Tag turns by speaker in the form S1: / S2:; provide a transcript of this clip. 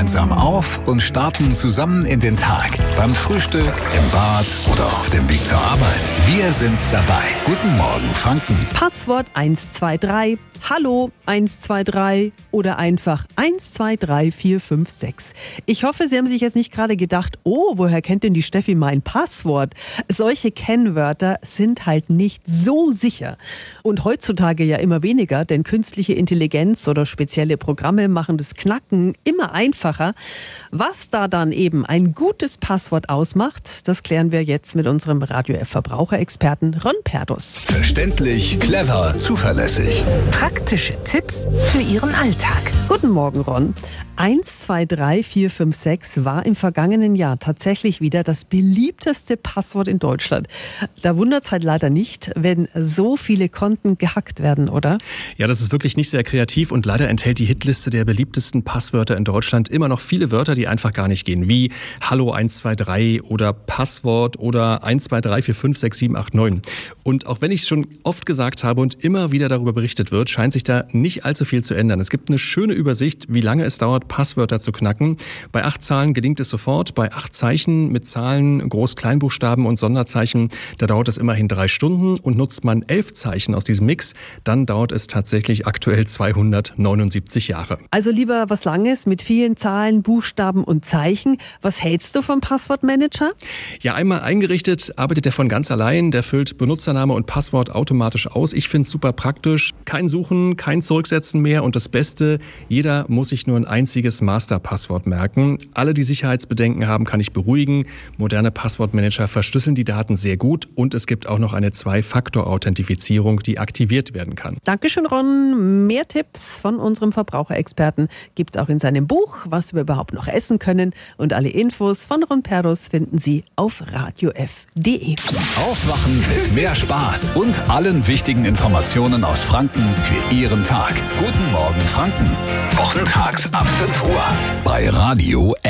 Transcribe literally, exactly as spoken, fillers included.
S1: gemeinsam auf und starten zusammen in den Tag. Beim Frühstück, im Bad oder auf dem Weg zur Arbeit. Wir sind dabei. Guten Morgen, Franken.
S2: Passwort eins zwei drei, Hallo eins zwei drei oder einfach eins zwei drei vier fünf sechs. Ich hoffe, Sie haben sich jetzt nicht gerade gedacht, oh, woher kennt denn die Steffi mein Passwort? Solche Kennwörter sind halt nicht so sicher. Und heutzutage ja immer weniger, denn künstliche Intelligenz oder spezielle Programme machen das Knacken immer einfacher. Was da dann eben ein gutes Passwort ausmacht, das klären wir jetzt mit unserem Radio F Verbraucherexperten Ron Perdus.
S1: Verständlich, clever, zuverlässig.
S3: Praktische Tipps für Ihren Alltag.
S2: Guten Morgen, Ron. eins zwei drei vier fünf sechs war im vergangenen Jahr tatsächlich wieder das beliebteste Passwort in Deutschland. Da wundert es halt leider nicht, wenn so viele Konten gehackt werden, oder?
S4: Ja, das ist wirklich nicht sehr kreativ und leider enthält die Hitliste der beliebtesten Passwörter in Deutschland immer noch viele Wörter, die einfach gar nicht gehen, wie Hallo eins zwei drei oder Passwort oder eins zwei drei vier fünf sechs sieben acht neun. Und auch wenn ich es schon oft gesagt habe und immer wieder darüber berichtet wird, scheint sich da nicht allzu viel zu ändern. Es gibt eine schöne Übersicht, wie lange es dauert, Passwörter zu knacken. Bei acht Zahlen gelingt es sofort. Bei acht Zeichen mit Zahlen, Groß-Kleinbuchstaben und Sonderzeichen, da dauert es immerhin drei Stunden. Und nutzt man elf Zeichen aus diesem Mix, dann dauert es tatsächlich aktuell zweihundertneunundsiebzig Jahre.
S2: Also lieber was Langes mit vielen Zahlen, Buchstaben und Zeichen. Was hältst du vom Passwortmanager?
S4: Ja, einmal eingerichtet, arbeitet er von ganz allein. Der füllt Benutzername und Passwort automatisch aus. Ich finde es super praktisch. Kein Suchen, kein Zurücksetzen mehr und das Beste, jeder muss sich nur ein einziges Masterpasswort merken. Alle, die Sicherheitsbedenken haben, kann ich beruhigen. Moderne Passwortmanager verschlüsseln die Daten sehr gut und es gibt auch noch eine Zwei-Faktor-Authentifizierung, die aktiviert werden kann.
S2: Dankeschön, Ron. Mehr Tipps von unserem Verbraucherexperten gibt es auch in seinem Buch, was wir überhaupt noch essen können. Und alle Infos von Ron Perdus finden Sie auf radio f punkt d e.
S1: Aufwachen mit mehr Spaß und allen wichtigen Informationen aus Franken für Ihren Tag. Guten Morgen, Franken. Wochentags ab fünf Uhr bei Radio